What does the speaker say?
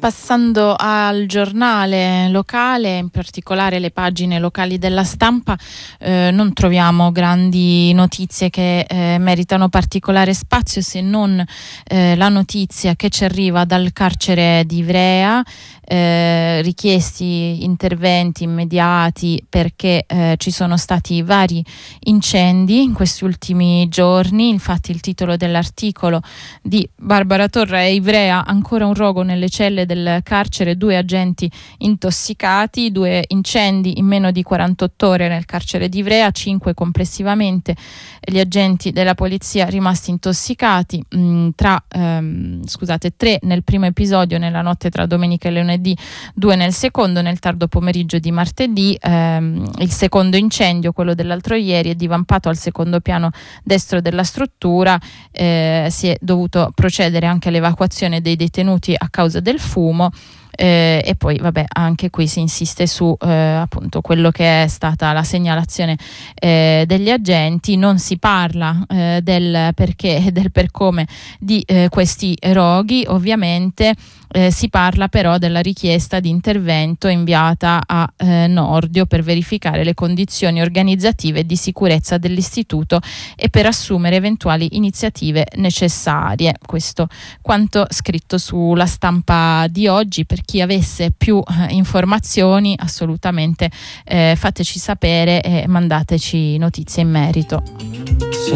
Passando al giornale locale, in particolare le pagine locali della Stampa, non troviamo grandi notizie che meritano particolare spazio, se non la notizia che ci arriva dal carcere di Ivrea, richiesti interventi immediati perché ci sono stati vari incendi in questi ultimi giorni. Infatti il titolo dell'articolo di Barbara Torra è: Ivrea, ancora un rogo nelle celle del carcere, 2 agenti intossicati, 2 incendi in meno di 48 ore nel carcere di Ivrea, 5 complessivamente gli agenti della polizia rimasti intossicati, 3 nel primo episodio nella notte tra domenica e lunedì, 2 nel secondo, nel tardo pomeriggio di martedì. Il secondo incendio, quello dell'altro ieri, è divampato al secondo piano destro della struttura, si è dovuto procedere anche all'evacuazione dei detenuti a causa del fumo. E poi anche qui si insiste su appunto quello che è stata la segnalazione degli agenti. Non si parla del perché e del per come di questi roghi, ovviamente. Si parla però della richiesta di intervento inviata a Nordio per verificare le condizioni organizzative e di sicurezza dell'istituto e per assumere eventuali iniziative necessarie. Questo quanto scritto sulla Stampa di oggi. Per chi avesse più informazioni, assolutamente fateci sapere e mandateci notizie in merito.